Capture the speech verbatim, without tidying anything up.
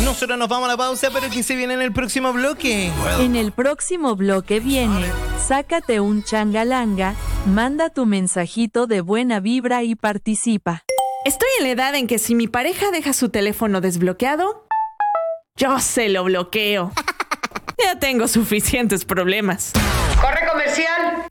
Nosotros nos vamos a la pausa, pero ¿qué se viene en el próximo bloque? En el próximo bloque viene, sácate un changalanga, manda tu mensajito de buena vibra y participa. Estoy en la edad en que si mi pareja deja su teléfono desbloqueado, yo se lo bloqueo. Ya tengo suficientes problemas. ¡Corre comercial!